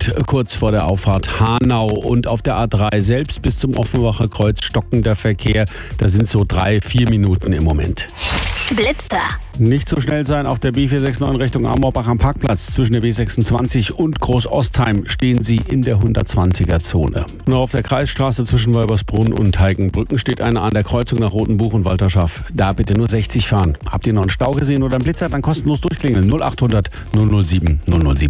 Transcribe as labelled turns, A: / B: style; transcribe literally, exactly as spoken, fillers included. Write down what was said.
A: liegt kurz vor der Auffahrt Hanau und auf der A drei selbst bis zum Offenbacher Kreuz stockender Verkehr. Da sind so drei, vier Minuten im Moment.
B: Blitzer.
A: Nicht so schnell sein auf der B vier sechs neun Richtung Amorbach am Parkplatz. Zwischen der B sechsundzwanzig und Großostheim stehen Sie in der hundertzwanziger-Zone. Noch auf der Kreisstraße zwischen Wolbersbrunn und Heigenbrücken steht einer an der Kreuzung nach Rotenbuch und Walterschaft. Da bitte nur sechzig fahren. Habt ihr noch einen Stau gesehen oder einen Blitzer? Dann kostenlos durchklingeln. null achthundert null null sieben null null sieben.